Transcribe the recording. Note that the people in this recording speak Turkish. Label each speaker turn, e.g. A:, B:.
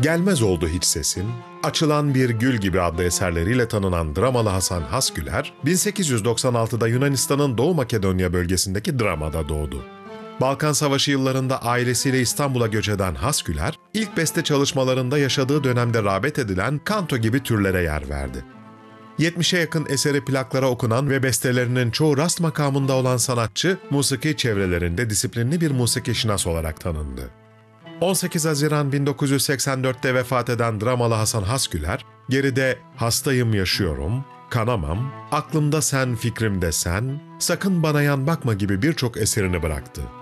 A: Gelmez oldu hiç sesin, Açılan Bir Gül gibi adlı eserleriyle tanınan dramalı Hasan Hasgüler, 1896'da Yunanistan'ın Doğu Makedonya bölgesindeki Drama'da doğdu. Balkan Savaşı yıllarında ailesiyle İstanbul'a göç eden Hasgüler, ilk beste çalışmalarında yaşadığı dönemde rağbet edilen kanto gibi türlere yer verdi. 70'e yakın eseri plaklara okunan ve bestelerinin çoğu rast makamında olan sanatçı, musiki çevrelerinde disiplinli bir musikişinas olarak tanındı. 18 Haziran 1984'te vefat eden dramalı Hasan Hasgüler, geride Hastayım Yaşıyorum, Kanamam, Aklımda Sen Fikrimde Sen, Sakın Bana Yan Bakma gibi birçok eserini bıraktı.